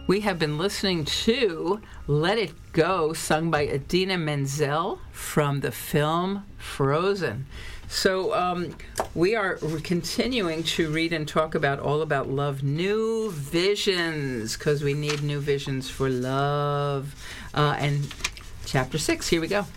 We have been listening to Let It Go, sung by Idina Menzel from the film Frozen. So we are continuing to read and talk about all about love, new visions, because we need new visions for love. And chapter 6, here we go.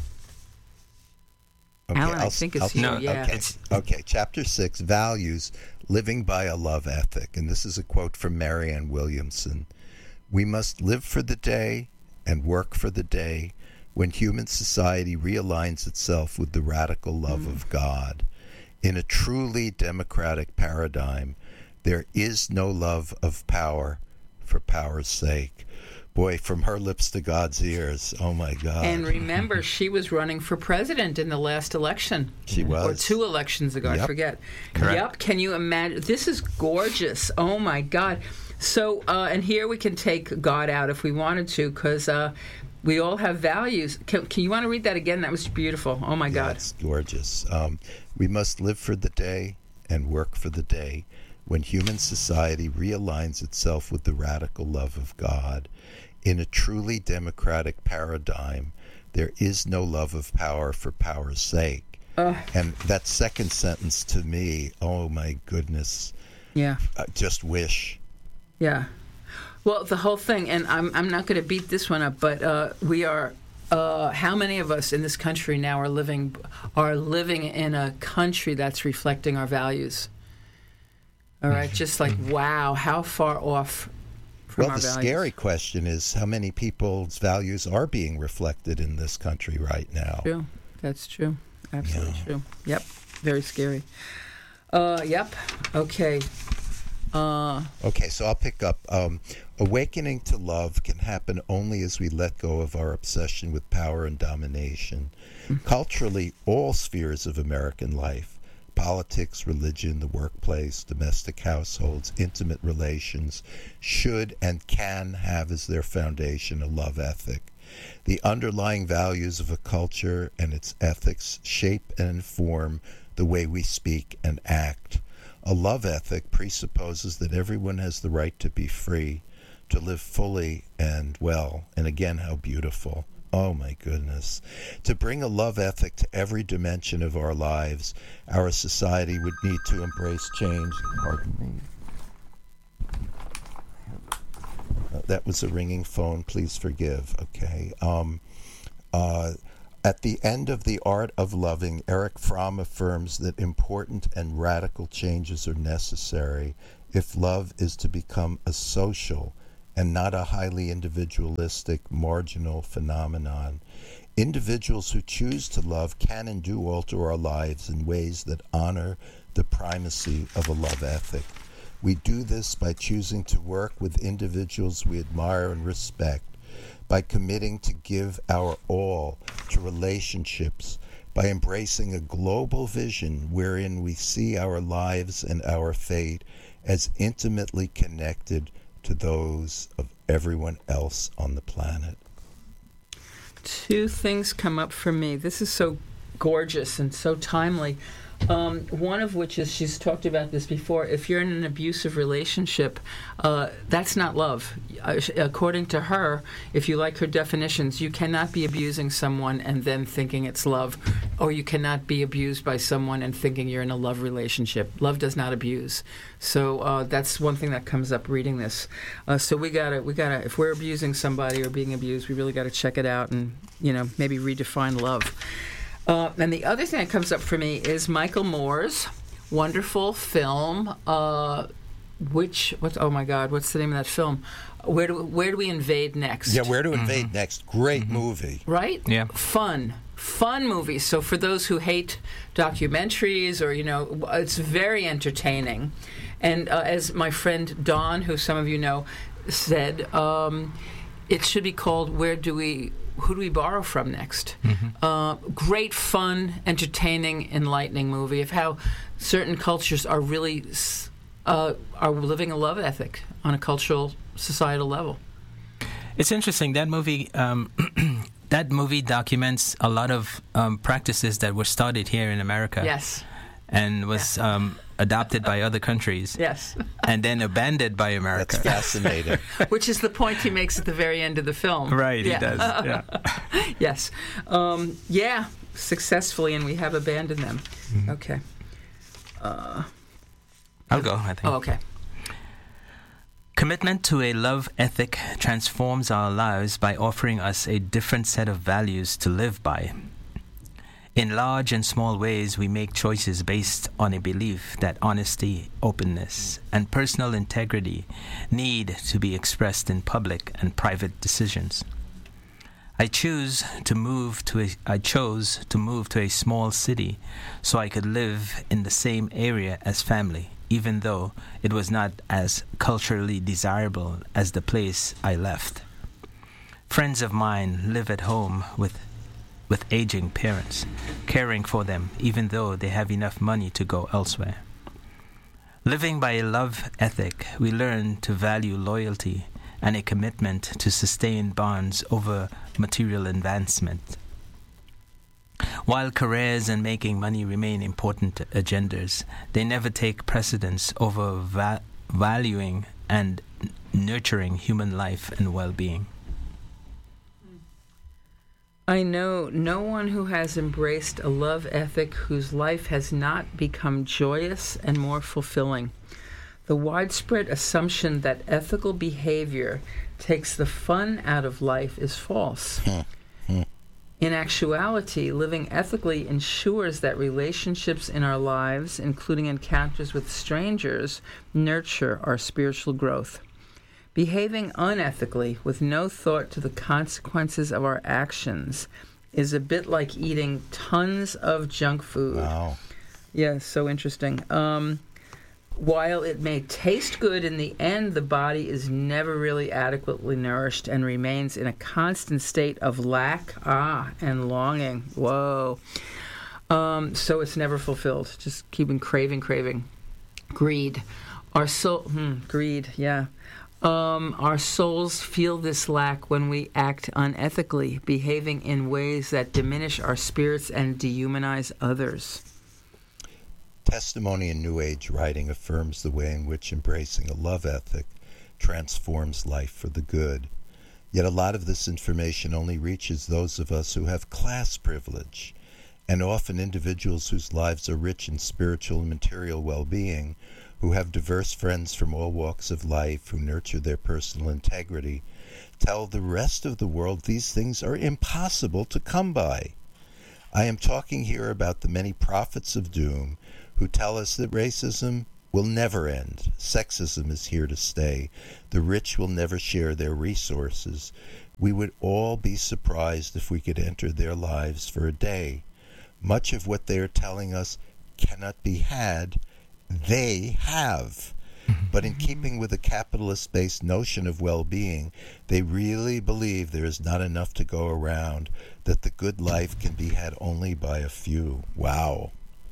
Okay, Alan, I think it's here. No, Yeah. Okay, chapter 6, values, living by a love ethic. And this is a quote from Marianne Williamson. We must live for the day and work for the day when human society realigns itself with the radical love of God. In a truly democratic paradigm, there is no love of power for power's sake. Boy, from her lips to God's ears, oh my God. And remember, she was running for president in the last election. She was. Or 2 elections ago, I forget. Correct. Yep, can you imagine? This is gorgeous. Oh my God. So, and here we can take God out if we wanted to, because we all have values. Can you want to read that again? That was beautiful. Oh my God. That's gorgeous. We must live for the day and work for the day when human society realigns itself with the radical love of God. In a truly democratic paradigm, there is no love of power for power's sake. And that second sentence to me, oh my goodness. Yeah. Just wish. Yeah. Well, the whole thing, and I'm not going to beat this one up, but we are. How many of us in this country now are living in a country that's reflecting our values? All right, just like wow, how far off from Well, our the values? scary question is how many people's values are being reflected in this country right now. True, that's true, absolutely true. Yep, very scary. Yep. Okay. Okay, so I'll pick up. Awakening to love can happen only as we let go of our obsession with power and domination. Culturally, all spheres of American life, politics, religion, the workplace, domestic households, intimate relations, should and can have as their foundation a love ethic. The underlying values of a culture and its ethics shape and inform the way we speak and act. A love ethic presupposes that everyone has the right to be free, to live fully and well. And again, how beautiful. Oh my goodness. To bring a love ethic to every dimension of our lives, our society would need to embrace change. Pardon me. That was a ringing phone. Please forgive. Okay. At the end of The Art of Loving, Eric Fromm affirms that important and radical changes are necessary if love is to become a social and not a highly individualistic, marginal phenomenon. Individuals who choose to love can and do alter our lives in ways that honor the primacy of a love ethic. We do this by choosing to work with individuals we admire and respect, by committing to give our all to relationships, by embracing a global vision wherein we see our lives and our fate as intimately connected to those of everyone else on the planet. 2 things come up for me. This is so gorgeous and so timely. One of which is, she's talked about this before, if you're in an abusive relationship, that's not love. According to her, if you like her definitions, you cannot be abusing someone and then thinking it's love, or you cannot be abused by someone and thinking you're in a love relationship. Love does not abuse. So that's one thing that comes up reading this. So we gotta, if we're abusing somebody or being abused, we really gotta check it out and, maybe redefine love. And the other thing that comes up for me is Michael Moore's wonderful film, oh my God, what's the name of that film? Where do we invade next? Yeah, Where to Invade Next. Great movie. Right? Yeah. Fun movie. So for those who hate documentaries or, it's very entertaining. And as my friend Dawn, who some of you know, said, it should be called Who Do We Borrow From Next? Great, fun, entertaining, enlightening movie of how certain cultures are really are living a love ethic on a cultural, societal level. It's interesting, that movie that movie documents a lot of practices that were started here in America. Yes. And was adopted by other countries. Yes. And then abandoned by America. That's fascinating. Which is the point he makes at the very end of the film. Right, he does. Yeah. Yes. Successfully, and we have abandoned them. Mm-hmm. Okay. I'll go, I think. Oh, okay. Commitment to a love ethic transforms our lives by offering us a different set of values to live by. In large and small ways, we make choices based on a belief that honesty, openness, and personal integrity need to be expressed in public and private decisions. I chose to move to a small city so I could live in the same area as family, even though it was not as culturally desirable as the place I left. Friends of mine live at home with aging parents, caring for them even though they have enough money to go elsewhere. Living by a love ethic, we learn to value loyalty and a commitment to sustain bonds over material advancement. While careers and making money remain important agendas, they never take precedence over valuing and nurturing human life and well-being. I know no one who has embraced a love ethic whose life has not become joyous and more fulfilling. The widespread assumption that ethical behavior takes the fun out of life is false. In actuality, living ethically ensures that relationships in our lives, including encounters with strangers, nurture our spiritual growth. Behaving unethically with no thought to the consequences of our actions is a bit like eating tons of junk food. Wow. Yeah, so interesting. While it may taste good in the end, the body is never really adequately nourished and remains in a constant state of lack, and longing. Whoa. So it's never fulfilled. Just keeping craving. Greed. Our soul, greed, yeah. Our souls feel this lack when we act unethically, behaving in ways that diminish our spirits and dehumanize others. Testimony in New Age writing affirms the way in which embracing a love ethic transforms life for the good. Yet a lot of this information only reaches those of us who have class privilege, and often individuals whose lives are rich in spiritual and material well-being, who have diverse friends from all walks of life, who nurture their personal integrity, tell the rest of the world these things are impossible to come by. I am talking here about the many prophets of doom who tell us that racism will never end, sexism is here to stay, the rich will never share their resources. We would all be surprised if we could enter their lives for a day. Much of what they are telling us cannot be had, they have. But in keeping with a capitalist-based notion of well-being, they really believe there is not enough to go around, that the good life can be had only by a few. Wow.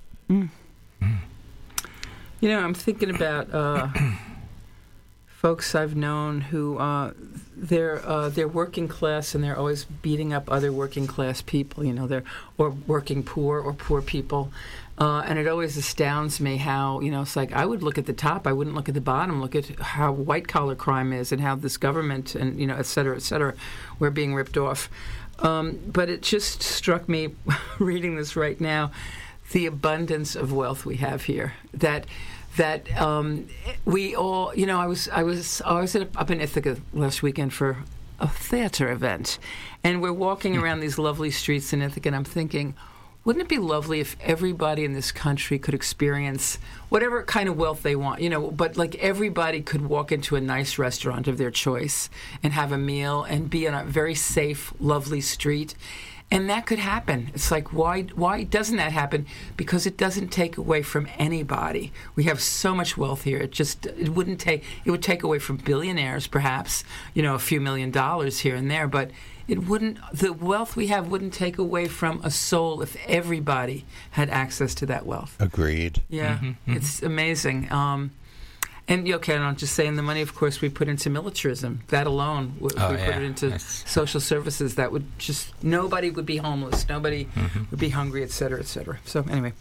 You know, I'm thinking about folks I've known who they're working class and they're always beating up other working class people. You know, they're or working poor or poor people, and it always astounds me how, you know, it's like I would look at the top, I wouldn't look at the bottom. Look at how white collar crime is and how this government and, you know, et cetera, we're being ripped off. But it just struck me reading this right now, the abundance of wealth we have here. That we all, you know, I was up in Ithaca last weekend for a theater event, and we're walking around these lovely streets in Ithaca, and I'm thinking, wouldn't it be lovely if everybody in this country could experience whatever kind of wealth they want, you know, but like everybody could walk into a nice restaurant of their choice and have a meal and be on a very safe, lovely street. And that could happen. It's like, why doesn't that happen? Because it doesn't take away from anybody. We have so much wealth here. It would take away from billionaires, perhaps, you know, a few $1 million here and there, but the wealth we have wouldn't take away from a soul if everybody had access to that wealth. Agreed. Yeah, It's amazing. And okay, I'm just saying the money, of course, we put into militarism. That alone, we put it into social services. That would just, nobody would be homeless. Nobody would be hungry, et cetera, et cetera. So anyway.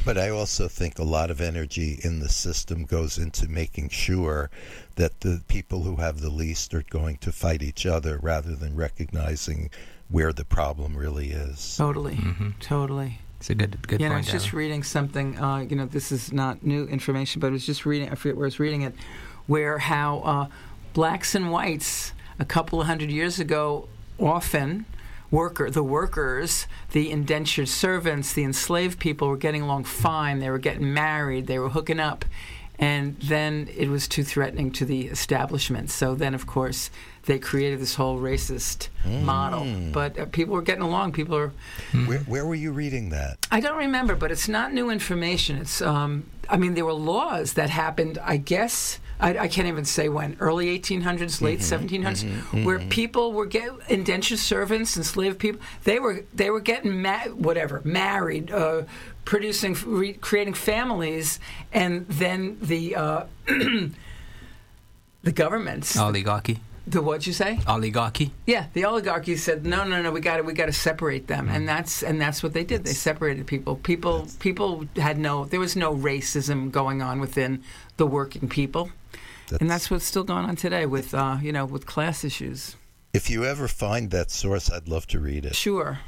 But I also think a lot of energy in the system goes into making sure that the people who have the least are going to fight each other rather than recognizing where the problem really is. Totally. Totally. It's a good point. I was just reading something, this is not new information, but I was just reading, I forget where I was reading it, where how blacks and whites a couple of hundred years ago often, the workers, the indentured servants, the enslaved people were getting along fine. They were getting married. They were hooking up. And then it was too threatening to the establishment. So then, of course, they created this whole racist model. But people were getting along. People are... Where were you reading that? I don't remember, but it's not new information. It's, there were laws that happened, I guess... I can't even say when, early 1800s, late 1700s, where people were indentured servants, enslaved people. They were getting married, creating families, and then the the governments, oligarchy. The what'd you say? Oligarchy. Yeah, the oligarchy said no, we got to separate them, and that's what they did. They separated people. People had there was no racism going on within the working people. And that's what's still going on today with with class issues. If you ever find that source, I'd love to read it. Sure.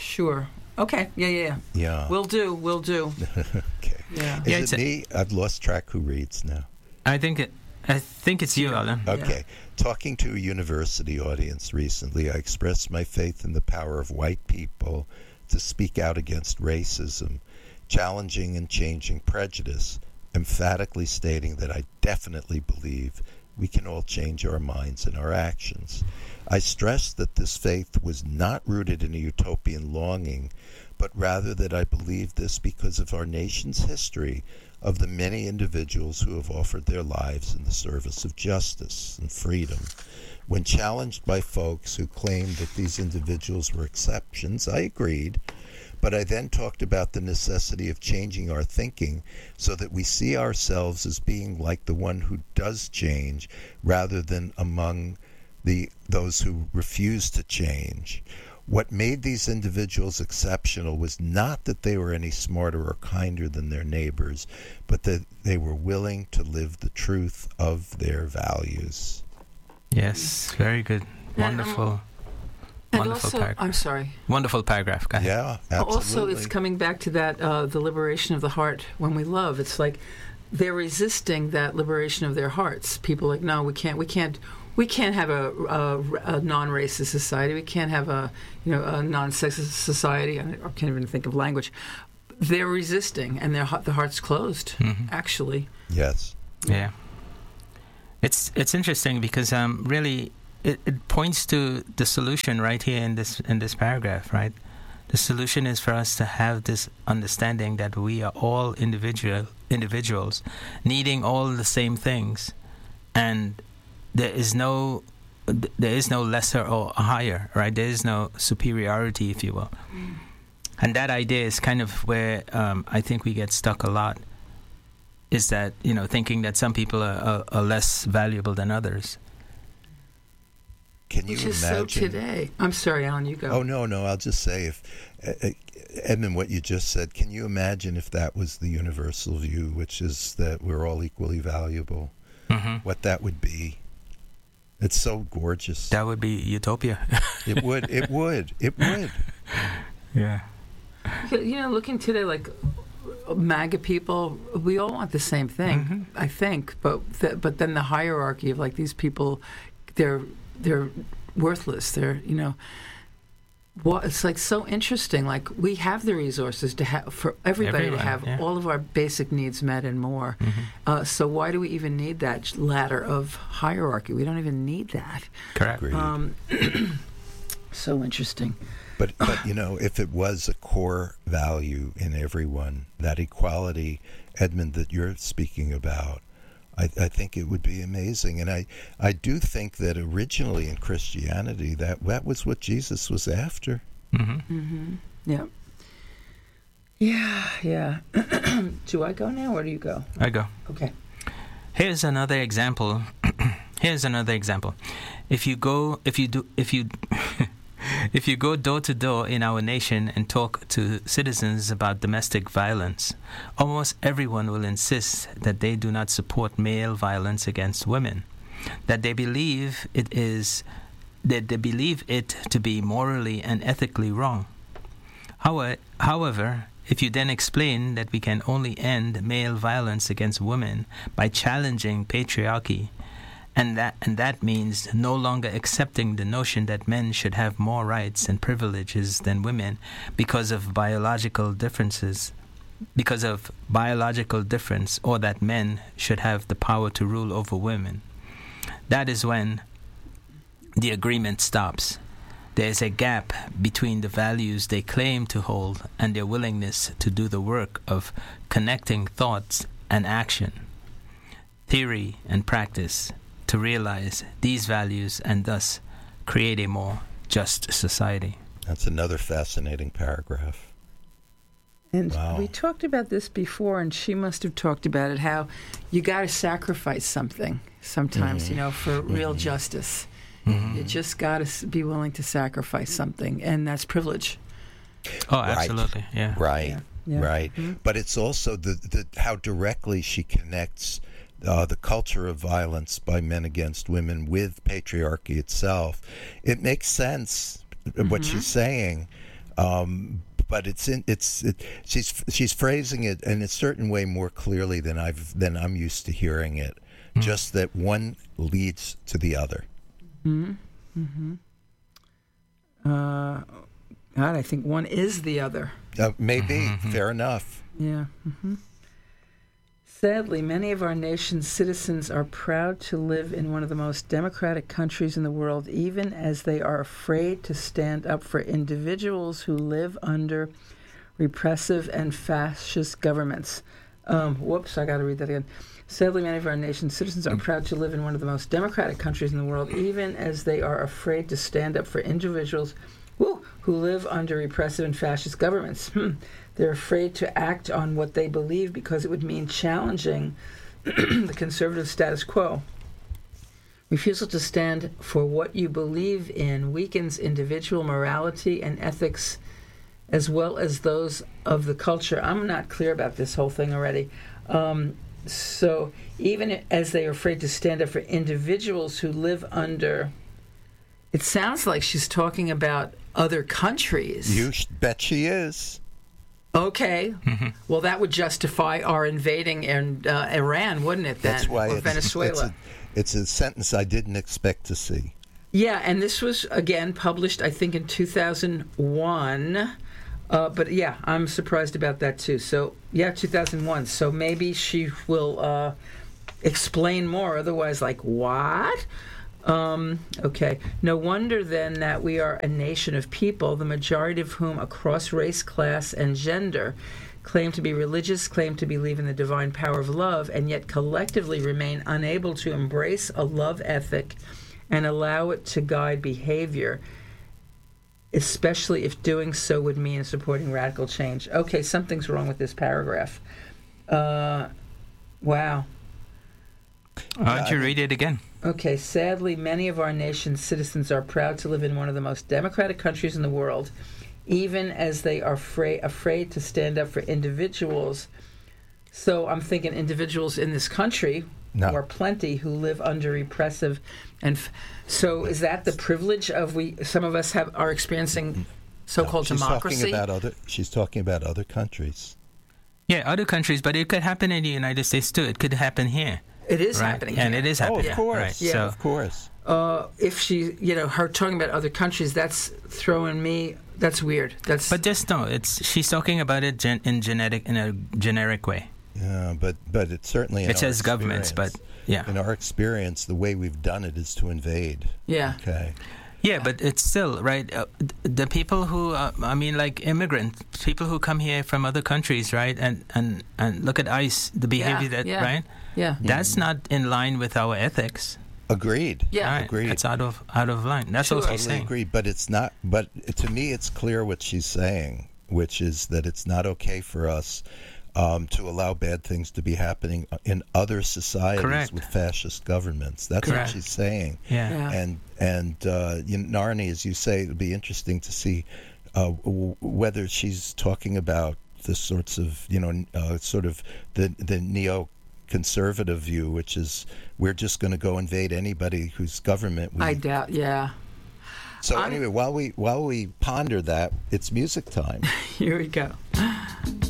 Okay. Yeah. Will do. Okay. Yeah. Is it me? I've lost track who reads now. I think it's you, Alan. Okay. Yeah. Talking to a university audience recently, I expressed my faith in the power of white people to speak out against racism, challenging and changing prejudice, emphatically stating that I definitely believe we can all change our minds and our actions. I stressed that this faith was not rooted in a utopian longing, but rather that I believe this because of our nation's history of the many individuals who have offered their lives in the service of justice and freedom. When challenged by folks who claimed that these individuals were exceptions, I agreed, but I then talked about the necessity of changing our thinking so that we see ourselves as being like the one who does change rather than among those who refuse to change. What made these individuals exceptional was not that they were any smarter or kinder than their neighbors, but that they were willing to live the truth of their values. Yes, very good. Wonderful. And also, paragraph. I'm sorry. Wonderful paragraph. Go ahead. Yeah, absolutely. Also, it's coming back to that the liberation of the heart when we love. It's like they're resisting that liberation of their hearts. People are like, no, we can't have a non-racist society. We can't have a non-sexist society. I can't even think of language. They're resisting, and the heart's closed. Actually. Yes. Yeah. It's interesting because really. It points to the solution right here in this paragraph, right? The solution is for us to have this understanding that we are all individuals needing all the same things, and there is no lesser or higher, right? There is no superiority, if you will. And that idea is kind of where I think we get stuck a lot. Is that thinking that some people are less valuable than others. Can you Which is imagine? So today. I'm sorry, Alan, you go. Oh, no, I'll just say, if Edmund, what you just said, can you imagine if that was the universal view, which is that we're all equally valuable, what that would be? It's so gorgeous. That would be utopia. It would. Yeah. Looking today, like MAGA people, we all want the same thing, I think, but then the hierarchy of like these people, they're worthless. They're it's like so interesting. Like we have the resources to have for everybody to have all of our basic needs met and more. So why do we even need that ladder of hierarchy? We don't even need that. Correct. So interesting. But if it was a core value in everyone, that equality, Edmund, that you're speaking about, I think it would be amazing. And I do think that originally in Christianity, that was what Jesus was after. Yeah. Yeah. Do I go now or do you go? I go. Okay. Here's another example. If you If you go door to door in our nation and talk to citizens about domestic violence, almost everyone will insist that they do not support male violence against women, that they believe it to be morally and ethically wrong. However, if you then explain that we can only end male violence against women by challenging patriarchy, and that means no longer accepting the notion that men should have more rights and privileges than women because of biological difference, or that men should have the power to rule over women, that is when the agreement stops. There is a gap between the values they claim to hold and their willingness to do the work of connecting thoughts and action, theory and practice, to realize these values and thus create a more just society. That's another fascinating paragraph. And wow. We talked about this before, and she must have talked about it, how you got to sacrifice something sometimes, for real justice. Mm-hmm. You just got to be willing to sacrifice something, and that's privilege. Oh, absolutely. Yeah. Right. Yeah. Right. Mm-hmm. But it's also the how directly she connects the culture of violence by men against women with patriarchy itself. It makes sense what she's saying, but she's phrasing it in a certain way more clearly than I'm used to hearing it. Just that one leads to the other. God, I think one is the other. Maybe. Fair enough. Yeah. Sadly, many of our nation's citizens are proud to live in one of the most democratic countries in the world, even as they are afraid to stand up for individuals who live under repressive and fascist governments. I got to read that again. Sadly, many of our nation's citizens are proud to live in one of the most democratic countries in the world, even as they are afraid to stand up for individuals who live under repressive and fascist governments. They're afraid to act on what they believe because it would mean challenging the conservative status quo. Refusal to stand for what you believe in weakens individual morality and ethics as well as those of the culture. I'm not clear about this whole thing already. So even as they are afraid to stand up for individuals who live under... It sounds like she's talking about other countries. You bet she is. Okay. Well, that would justify our invading Iran, wouldn't it, then? That's why or Venezuela. It's a sentence I didn't expect to see. Yeah, and this was, again, published, I think, in 2001. But, yeah, I'm surprised about that, too. So, 2001. So maybe she will explain more. Otherwise, like, what? Okay. No wonder, then, that we are a nation of people, the majority of whom, across race, class, and gender, claim to be religious, claim to believe in the divine power of love, and yet collectively remain unable to embrace a love ethic and allow it to guide behavior, especially if doing so would mean supporting radical change. Okay, something's wrong with this paragraph. Wow. Why don't you read it again? Okay, sadly, many of our nation's citizens are proud to live in one of the most democratic countries in the world, even as they are afraid to stand up for individuals. So I'm thinking individuals in this country, who are plenty, who live under repressive. And so is that the privilege of some of us are experiencing so-called democracy? She's talking about other countries. Yeah, other countries, but it could happen in the United States too. It could happen here. It is happening here. And it is happening. Oh, of course. Right. Yeah, of course. If she, her talking about other countries, that's throwing me. That's weird. But just no. She's talking about it in a generic way. Yeah, but it's certainly. It says governments, but yeah. In our experience, the way we've done it is to invade. Yeah. Okay. Yeah, but it's still, right, the people who, like immigrants, people who come here from other countries, right, and look at ICE, the behavior right? Yeah. That's not in line with our ethics. Agreed. Yeah. Right. Agreed. It's out of line. That's what she's saying. Agreed, but it's not, but to me it's clear what she's saying, which is that it's not okay for us to allow bad things to be happening in other societies Correct. with fascist governments. That's Correct. what she's saying. Yeah. And Narni, as you say, it'll be interesting to see whether she's talking about the sorts of, sort of the neoconservative view, which is we're just going to go invade anybody whose government we... I doubt, yeah. So anyway, while we ponder that, it's music time. Here we go.